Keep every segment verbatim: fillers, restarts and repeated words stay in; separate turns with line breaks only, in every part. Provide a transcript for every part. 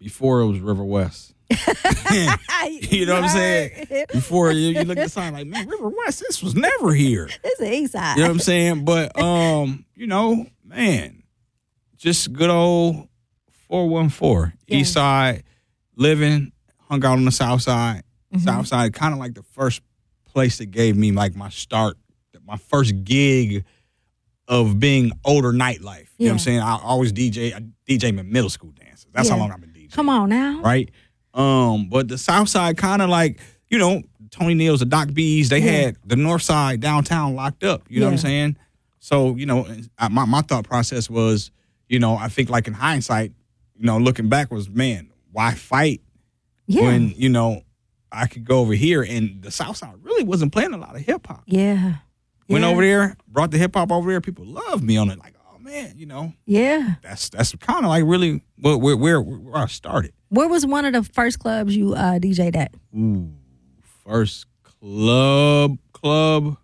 before it was River West. You know what I'm saying? Before you, you look at the sign like, man, River West, this was never here.
It's the east side.
You know what I'm saying? But, um, you know, man, just good old four one four. Yeah. East side, living, hung out on the south side. Mm-hmm. South side, kind of like the first place that gave me like my start, my first gig of being older nightlife. You yeah. know what I'm saying? I always D J, I D J my middle school dances. That's yeah. how long I've been DJing.
Come on now.
Right? Um, but the south side kind of like, you know, Tony Neal's, the Doc B's, they yeah. had the north side downtown locked up. You know yeah. what I'm saying? So, you know, my, my thought process was, you know, I think like in hindsight, you know, looking back was, man, why fight yeah. when, you know, I could go over here, and the south side really wasn't playing a lot of hip hop.
Yeah.
Went
yeah.
over there, brought the hip hop over there. People loved me on it. Like, oh man, you know.
Yeah.
That's that's kind of like really where where, where where I started.
Where was one of the first clubs you uh, D J'd at?
Ooh, first club club.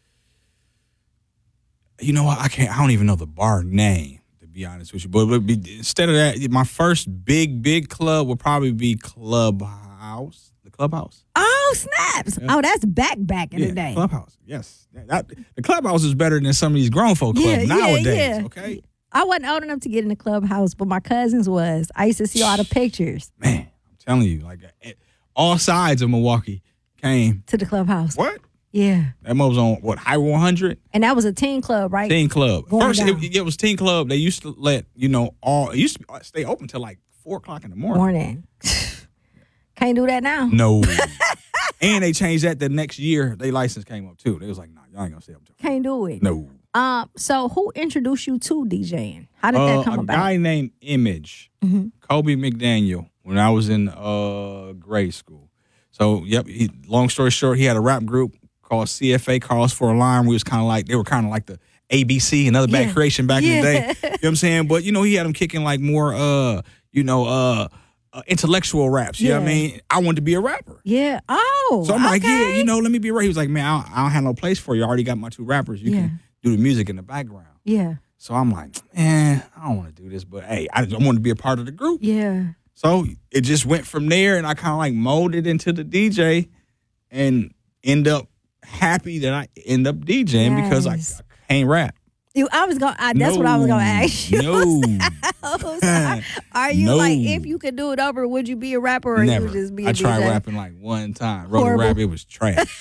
You know what? I can't. I don't even know the bar name, to be honest with you. But, but be, instead of that, my first big big club would probably be Clubhouse. The Clubhouse.
Oh snaps! Yeah. Oh, that's back back in
yeah,
the day.
Clubhouse. Yes, that, the Clubhouse is better than some of these grown folk clubs
yeah,
nowadays.
Yeah, yeah.
Okay.
I wasn't old enough to get in the Clubhouse, but my cousins was. I used to see all the pictures.
Man, I'm telling you, like all sides of Milwaukee came
to the Clubhouse.
What?
Yeah.
That was on what, Highway one hundred?
And that was a teen club, right?
Teen club.
Going
First,
down.
it, it was teen club. They used to let you know all. It used to be, stay open till like four o'clock in the morning.
Morning. Can't do that now.
No. And they changed that the next year. Their license came up too. They was like, "Nah, y'all ain't gonna stay up till."
Can't do it.
No.
Um. So, who introduced you to DJing? How did
uh,
that come
a
about?
A guy named Image,
mm-hmm.
Kobe McDaniel, when I was in uh, grade school. So, yep. He, long story short, he had a rap group called C F A, Calls for Alarm. We was kind of like they were kind of like the A B C, Another Bad
yeah.
Creation back
yeah.
in the day. You know what I'm saying? But you know, he had them kicking like more, uh, you know, uh. Uh, intellectual raps, you
yeah.
know what I mean? I wanted to be a rapper.
Yeah. Oh,
So I'm
okay.
like, yeah, you know, let me be a rapper. He was like, man, I don't, I don't have no place for you. I already got my two rappers. You
yeah.
can do the music in the background.
Yeah.
So I'm like, man, I don't want to do this, but hey, I, I want to be a part of the group.
Yeah.
So it just went from there, and I kind of like molded into the D J and end up happy that I end up DJing
yes.
because I, I can't rap.
You, I was going. That's
no,
what I was going to ask you.
No.
So, are you
no.
like, if you could do it over, would you be a rapper or
Never.
you would just be a
I tried
D J?
rapping like one time. Wrote a rap, it was trash.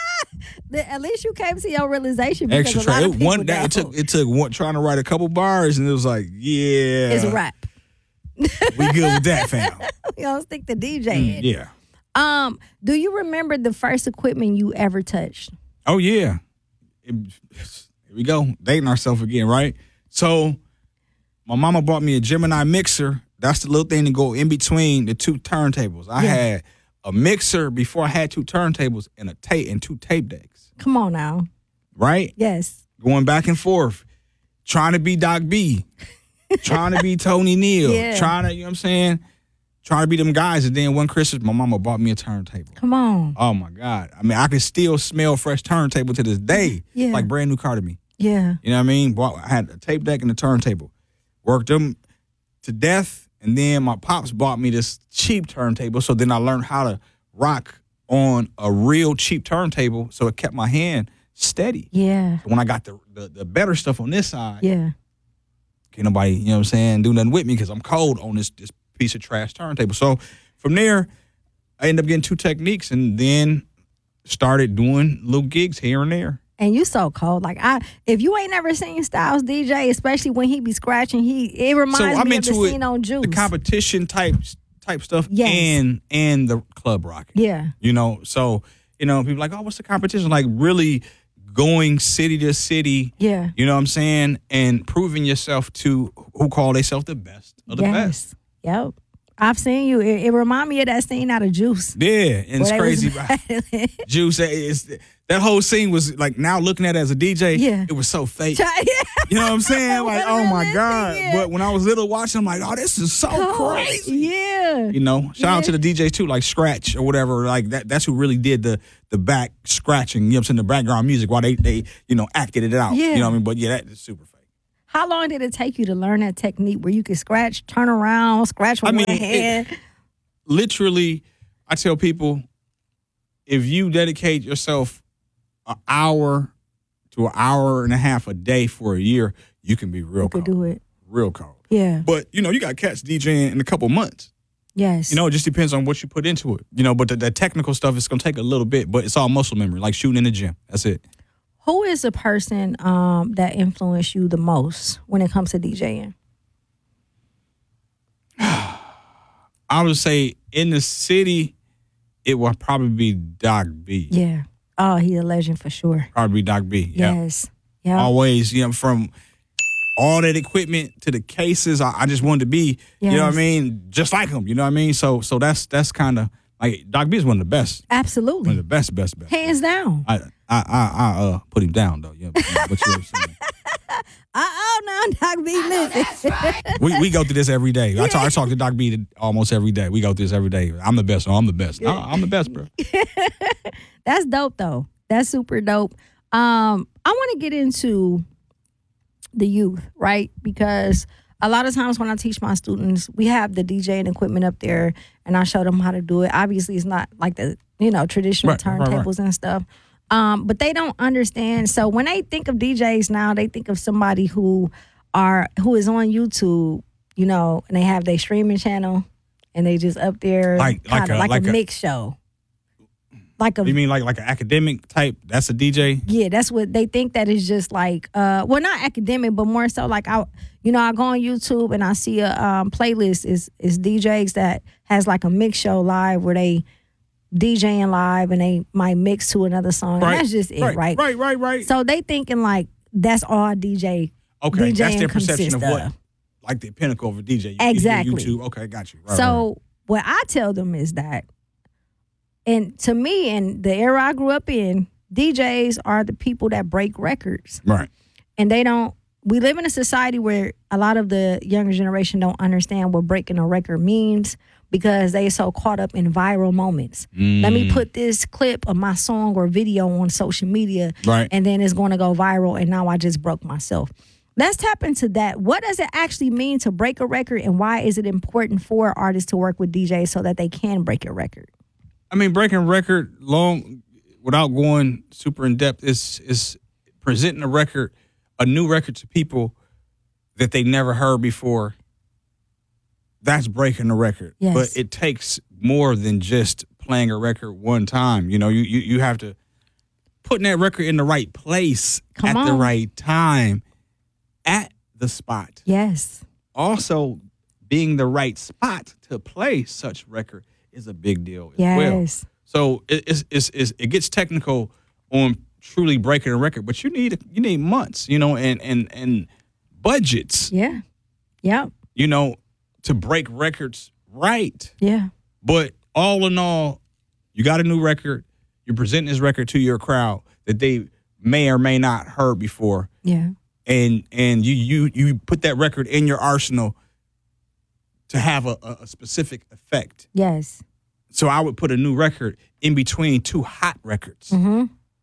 At least you came to your realization because
Extra
a lot
trash.
of people
One day it took it took one trying to write a couple bars, and it was like, yeah,
it's a rap.
We good with that, fam.
We don't stick to DJing.
Mm, yeah.
Um. Do you remember the first equipment you ever touched?
Oh yeah. It, here we go, dating ourselves again, right? So, my mama bought me a Gemini mixer. That's the little thing to go in between the two turntables. I
yeah.
had a mixer before I had two turntables and a tape and two tape decks.
Come on now.
Right?
Yes.
Going back and forth, trying to be Doc B, trying to be Tony Neal,
yeah.
trying to, you know what I'm saying? Trying to be them guys. And then one Christmas, my mama bought me a turntable.
Come on.
Oh, my God. I mean, I can still smell fresh turntable to this day.
Yeah.
Like brand new car to me.
Yeah.
You know what I mean? Bought, I had a tape deck and a turntable. Worked them to death. And then my pops bought me this cheap turntable. So then I learned how to rock on a real cheap turntable. So it kept my hand steady.
Yeah.
So when I got the, the, the better stuff on this side,
yeah.
can't nobody, you know what I'm saying, do nothing with me because I'm cold on this this piece of trash turntable. So from there, I ended up getting two techniques and then started doing little gigs here and there.
And you so cold. Like, I, if you ain't never seen Styles D J, especially when he be scratching, he it reminds
so I'm
me of the
into
scene
it,
on Juice.
The competition type type stuff
yes.
and and the club rocking.
Yeah.
You know, so, you know, people like, oh, what's the competition? Like really going city to city.
Yeah.
You know what I'm saying? And proving yourself to who call themselves the best of the
yes.
best.
Yep. I've seen you. It, it remind me of that scene out of Juice.
Yeah, and it's crazy. Juice, it's, that whole scene was like, now looking at it as a D J,
yeah.
it was so fake.
Yeah.
You know what I'm saying? Like, oh my God.
Yeah.
But when I was little watching, I'm like, oh, this is so
cool.
crazy.
Yeah.
You know, shout
yeah.
out to the D Js too, like Scratch or whatever. Like that that's who really did the the back scratching, you know what I'm saying, the background music while they, they you know, acted it out.
Yeah.
You know what I mean? But yeah, that is super fake.
How long did it take you to learn that technique where you could scratch, turn around, scratch with
I mean,
one hand?
It, literally, I tell people, if you dedicate yourself an hour to an hour and a half a day for a year, you can be real
You
cold.
could do it.
Real cold.
Yeah.
But, you know, you got cats DJing in a couple months.
Yes.
You know, it just depends on what you put into it. You know, but the, the technical stuff is going to take a little bit, but it's all muscle memory, like shooting in the gym. That's it.
Who is the person um, that influenced you the most when it comes to DJing?
I would say in the city, it would probably be Doc B.
Yeah. Oh, he's a legend for sure.
Probably Doc B. Yeah.
Yes. Yeah.
Always, you know, from all that equipment to the cases, I, I just wanted to be,
Yes.
you know what I mean, just like him. You know what I mean? So, so that's that's kind of like Doc B is one of the best, one of
Absolutely.
the best, best, best.
Hands down.
I, I, I, I uh, put him down though. Yeah, but you know what I'm saying.
Uh-oh, now Doc B, listen.
we we go through this every day. I talk, I talk to Doc B almost every day. We go through this every day. I'm the best. Oh, I'm the best. No, I'm the best, bro.
That's dope, though. That's super dope. Um, I want to get into the youth, right? Because a lot of times when I teach my students, we have the DJing equipment up there, and I show them how to do it. Obviously, it's not like the you know traditional
Right, right, right.
turntables and stuff. Um, but they don't understand. So when they think of D Js now, they think of somebody who are who is on YouTube, you know, and they have their streaming channel, and they just up there,
Like- like
kinda
a-
like,
like
a
a-
mix show, like a
You mean like like an academic type? That's a D J.
yeah. That's what they think. That is just like, uh, well, not academic, but more so like I, you know, I go on YouTube and I see a um, playlist is is D Js that has like a mix show live where they DJing live and they might mix to another song.
Right.
And that's just it,
right,
right?
Right, right, right.
So they thinking like that's all D J.
Okay, that's
DJing
their perception of
consists
what,
of.
like the pinnacle of a D J. You- you hear
Exactly.
YouTube. Okay, got you. Right,
So what I tell them is that, and to me, in the era I grew up in, D Js are the people that break records.
right, right.
And they don't, we live in a society where a lot of the younger generation don't understand what breaking a record means because they so caught up in viral moments. Let me put this clip of my song or video on social media,
Right.
and then it's going to go viral, and now I just broke myself. Let's tap into that. What does it actually mean to break a record, and why is it important for artists to work with D Js so that they can break a record?
I mean, breaking a record long without going super in depth is is presenting a record, a new record to people that they never heard before. That's breaking a record.
Yes.
But it takes more than just playing a record one time. You know, you you, you have to putting that record in the right place
Come
at the
on.
right time at the spot.
Yes.
Also, being the right spot to play such record is a big deal as well.
Yes.
So it, it's, it's, it's, it gets technical on truly breaking a record, but you need you need months, you know, and and and budgets,
Yeah. Yep.
you know, to break records right.
Yeah.
But all in all, you got a new record. You're presenting this record to your crowd that they may or may not heard before,
Yeah.
and and you you you put that record in your arsenal to have a, a a specific effect.
Yes.
So I would put a new record in between two hot records.
Mm-hmm.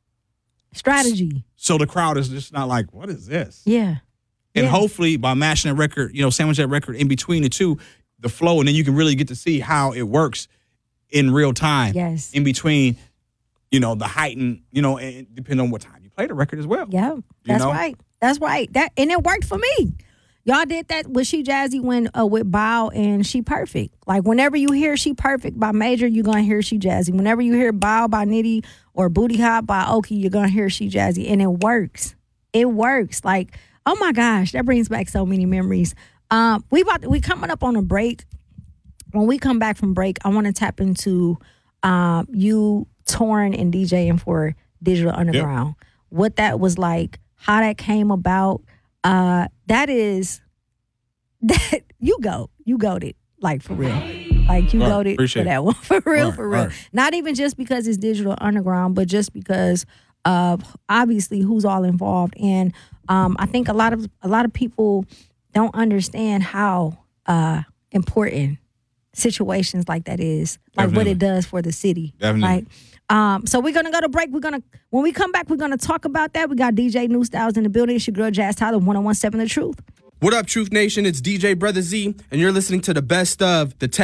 Strategy.
So the crowd is just not like, what is this?
Yeah.
And
Yeah.
hopefully by mashing that record, you know, sandwich that record in between the two, the flow, and then you can really get to see how it works in real time.
Yes.
In between, you know, the heightened, you know, and depending on what time you play the record as well.
Yeah, that's
know?
right. That's right. That and it worked for me. Y'all did that with She Jazzy when uh, with Bow and She Perfect. Like whenever you hear She Perfect by Major, you're gonna hear She Jazzy. Whenever you hear Bow by Nitty or Booty Hop by Oki, you're gonna hear She Jazzy, and it works. It works. Like, oh my gosh, that brings back so many memories. Um, we about to, we coming up on a break. When we come back from break, I want to tap into um, you touring and DJing for Digital Underground. What that was like, how that came about. Uh, that is that you go, you goated, like for real. Like you
Right,
goated
appreciate
for
it.
that one. For real,
Right,
for real.
right.
Not even just because it's Digital Underground, but just because of obviously who's all involved. And um, I think a lot of a lot of people don't understand how uh, important situations like that is, like
Definitely.
what it does for the city.
Definitely.
Right? Um, so we're gonna go to break. We're gonna when we come back, we're gonna talk about that. We got D J New Styles in the building. It's your girl Jazz Tyler, one oh one seven The Truth.
What up, Truth Nation? It's D J Brother Z, and you're listening to the best of the